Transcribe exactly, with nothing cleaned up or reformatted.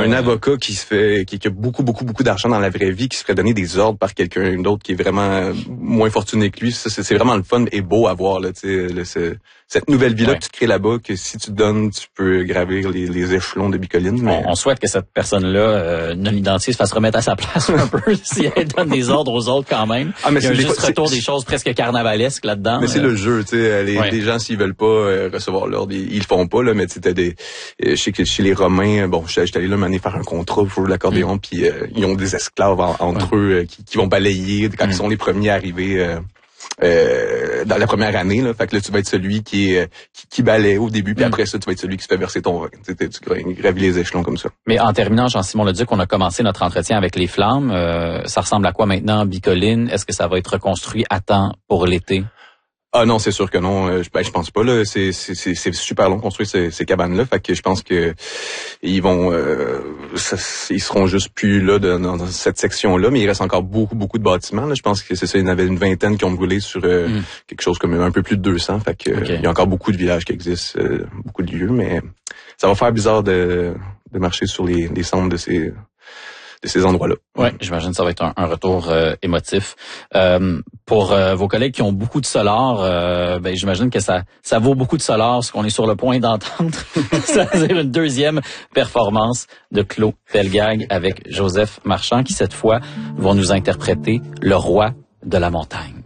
un avocat qui se fait, qui, qui a beaucoup, beaucoup, beaucoup d'argent dans la vraie vie, qui se ferait donner des ordres par quelqu'un d'autre qui est vraiment moins fortuné que lui. Ça, c'est, c'est vraiment le fun et beau à voir, là, tu sais, le, ce, cette nouvelle vie-là ouais. que tu crées là-bas, que si tu donnes, tu peux gravir les, les échelons de Bicoline. Mais... On, on souhaite que cette personne-là, euh, non identifiée, se fasse remettre à sa place un peu, si elle donne des ordres aux autres quand même. Ah, mais Il y a c'est un juste retour des choses presque carnavalesques là-dedans. Mais euh... c'est le jeu, tu sais, les, ouais. les gens, s'ils veulent pas euh, recevoir l'ordre, ils, ils le font pas, là, mais tu sais, des, euh, je sais que chez les Romains, bon, j'étais allé là, m'aller faire un contrat pour jouer l'accordéon, mm. puis euh, ils ont des esclaves en, entre ouais. eux euh, qui, qui vont balayer quand mm. ils sont les premiers arrivés euh, euh, dans la première année, là. Fait que là, tu vas être celui qui est qui, qui balaie au début, puis mm. après ça, tu vas être celui qui se fait verser ton vin. Tu, tu, tu gravis les échelons comme ça. Mais en terminant, Jean-Simon Leduc, on a commencé notre entretien avec les flammes. Euh, ça ressemble à quoi maintenant, Bicoline? Est-ce que ça va être reconstruit à temps pour l'été? Ah non, c'est sûr que non. Euh, ben, je pense pas là. C'est c'est c'est, c'est super long de construire ces, ces cabanes-là. Fait que je pense que ils vont, euh, ça, ils seront juste plus là de, dans cette section-là. Mais il reste encore beaucoup beaucoup de bâtiments. Là. Je pense que c'est ça. Il y en avait une vingtaine qui ont brûlé sur euh, mm. quelque chose comme un peu plus de deux cents. Fait que okay. euh, il y a encore beaucoup de villages qui existent, euh, beaucoup de lieux. Mais ça va faire bizarre de de marcher sur les, les cendres de ces de ces endroits-là. Oui, j'imagine que ça va être un, un retour euh, émotif. Euh, pour euh, vos collègues qui ont beaucoup de solar, euh, ben j'imagine que ça ça vaut beaucoup de solar, ce qu'on est sur le point d'entendre. C'est-à-dire une deuxième performance de Claude Pelgag avec Joseph Marchand, qui cette fois vont nous interpréter Le Roi de la Montagne.